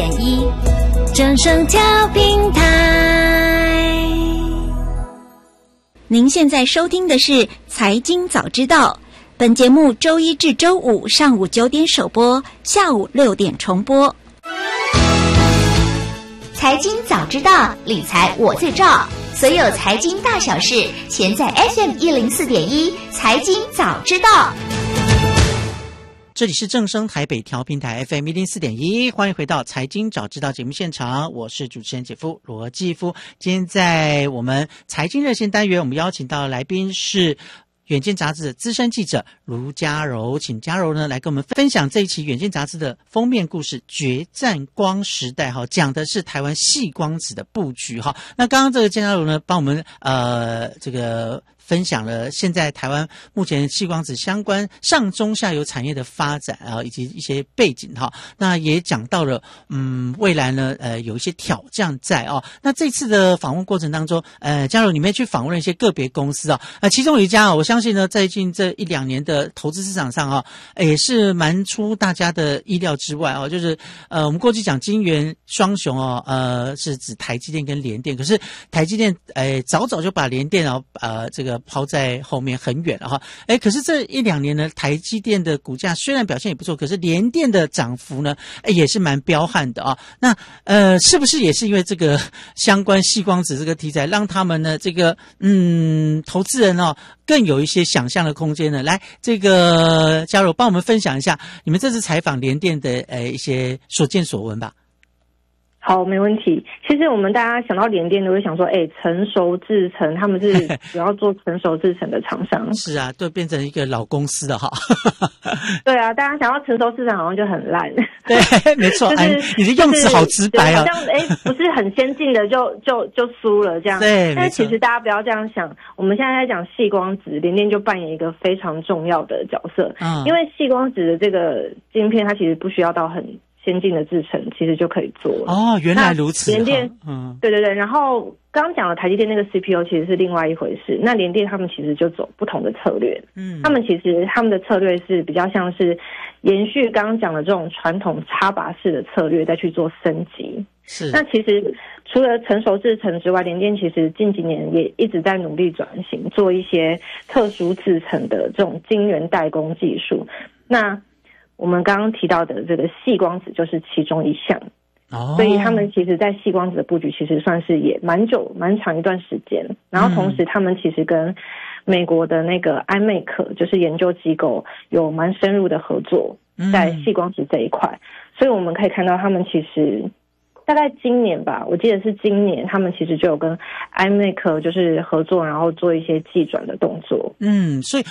104.1正声调频台。 您现在收听的是财经早知道，本节目周一至周五上午9点首播，下午6点重播。 财经早知道，理财我最照，所有财经大小事，全在 FM104.1 财经早知道。 这里是正声台北调频台 FM104.1，欢迎回到财经早知道节目现场，我是主持人姐夫罗继夫。今天在我们财经热线单元，我们邀请到的来宾是远见杂志的资深记者卢嘉柔，请嘉柔呢来跟我们分享这一期远见杂志的封面故事《决战光时代》哈，讲的是台湾矽光子的布局哈。那刚刚这个嘉柔呢帮我们这个分享了现在台湾目前矽光子相关上中下游产业的发展以及一些背景哈。那也讲到了未来呢有一些挑战在那这次的访问过程当中嘉柔你们也去访问了一些个别公司其中有一家我相信呢在近这1-2年的投资市场上也是蛮出大家的意料之外就是我们过去讲晶圆双雄是指台积电跟联电，可是台积电早就把联电这个抛在后面很远了哈。可是这1-2年呢，台积电的股价虽然表现也不错，可是联电的涨幅呢也是蛮彪悍的那是不是也是因为这个相关矽光子这个题材，让他们呢这个投资人更有一些想象的空间呢？来，这个嘉柔帮我们分享一下你们这次采访联电的一些所见所闻吧。 好，没问题。其实我们大家想到联电都会想说，成熟制程，他们是主要做成熟制程的厂商。是啊，都变成一个老公司了哈。 对啊，大家想到成熟制程好像就很烂。 对，没错，你的用词好直白好像不是很先进的就输了这样。 对， 但是其实大家不要这样想，我们现在在讲矽光子，联电就扮演一个非常重要的角色。因为矽光子的这个晶片，它其实不需要到很先进的制程其实就可以做了。 原来如此。 联电对，然后刚刚讲的台积电那个 CPU 其实是另外一回事，那联电他们其实就走不同的策略。他们其实他们的策略是比较像是延续刚刚讲的这种传统插拔式的策略再去做升级。是。那其实除了成熟制程之外，联电其实近几年也一直在努力转型，做一些特殊制程的这种晶圆代工技术。那我们刚刚提到的这个矽光子就是其中一项。所以他们其实在矽光子的布局其实算是也蛮长一段时间，然后同时他们其实跟美国的那个 IMEC 就是研究机构有蛮深入的合作在矽光子这一块。所以我们可以看到他们其实大概今年吧，我记得是今年他们其实就有跟 IMEC 就是合作，然后做一些技转的动作。 所以